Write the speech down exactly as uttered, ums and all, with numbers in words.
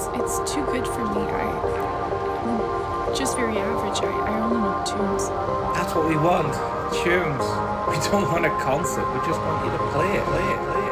it's it's too good for me. I, I'm just very average. I, I only know tunes. That's what we want. Tunes. We don't want a concert. We just want you to play it, play it, play it.